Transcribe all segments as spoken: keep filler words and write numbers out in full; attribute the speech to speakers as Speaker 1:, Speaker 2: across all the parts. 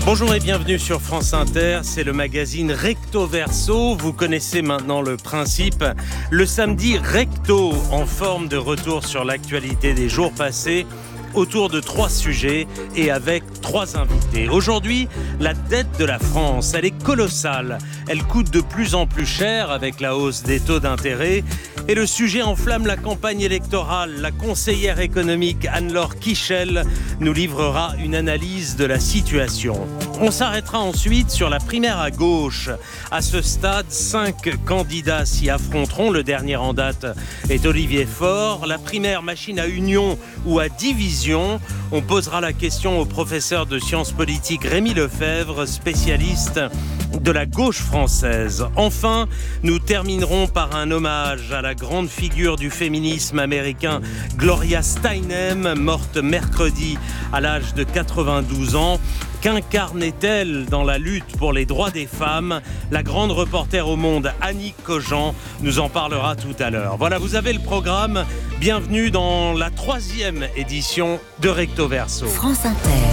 Speaker 1: Bonjour et bienvenue sur France Inter, c'est le magazine Recto Verso. Vous connaissez maintenant le principe. Le samedi, Recto en forme de retour sur l'actualité des jours passés, autour de trois sujets et avec trois invités. Aujourd'hui, la dette de la France, elle est colossale. Elle coûte de plus en plus cher avec la hausse des taux d'intérêt. Et le sujet enflamme la campagne électorale. La conseillère économique Anne-Laure Kiechel nous livrera une analyse de la situation. On s'arrêtera ensuite sur la primaire à gauche. À ce stade, cinq candidats s'y affronteront. Le dernier en date est Olivier Faure. La primaire machine à union ou à division. On posera la question au professeur de sciences politiques Rémi Lefebvre, spécialiste de la gauche française. Enfin, nous terminerons par un hommage à la grande figure du féminisme américain, Gloria Steinem, morte mercredi à l'âge de quatre-vingt-douze ans. Qu'incarnait-elle dans la lutte pour les droits des femmes ? La grande reporter au Monde, Annie Cogent, nous en parlera tout à l'heure. Voilà, vous avez le programme. Bienvenue dans la troisième édition de Recto Verso.
Speaker 2: France Inter.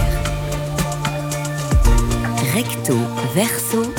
Speaker 2: Recto Verso.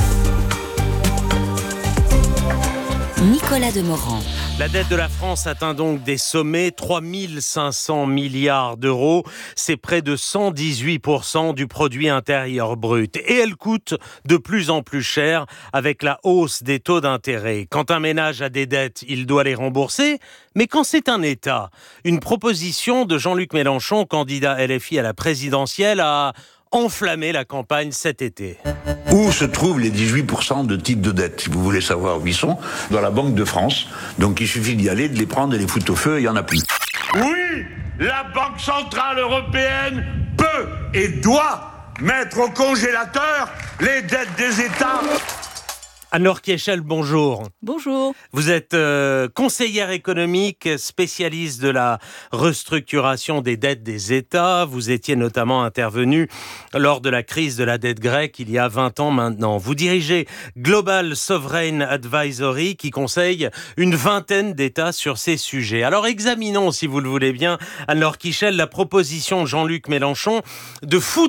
Speaker 2: Nicolas Demorand.
Speaker 1: La dette de la France atteint donc des sommets, trois mille cinq cents milliards d'euros. C'est près de cent dix-huit pour cent du produit intérieur brut. Et elle coûte de plus en plus cher avec la hausse des taux d'intérêt. Quand un ménage a des dettes, il doit les rembourser. Mais quand c'est un État, une proposition de Jean-Luc Mélenchon, candidat L F I à la présidentielle, a enflammé la campagne cet été.
Speaker 3: Où se trouvent les dix-huit pour cent de titres de dette ? Si vous voulez savoir où ils sont, dans la Banque de France. Donc il suffit d'y aller, de les prendre et les foutre au feu, il n'y en a plus.
Speaker 4: Oui, la Banque Centrale Européenne peut et doit mettre au congélateur les dettes des États.
Speaker 1: Anne-Laure Kiechel, bonjour.
Speaker 5: Bonjour.
Speaker 1: Vous êtes euh, conseillère économique, spécialiste de la restructuration des dettes des États. Vous étiez notamment intervenue lors de la crise de la dette grecque il y a vingt ans maintenant. Vous dirigez Global Sovereign Advisory qui conseille une vingtaine d'États sur ces sujets. Alors examinons, si vous le voulez bien, Anne-Laure Kiechel, la proposition de Jean-Luc Mélenchon de foutre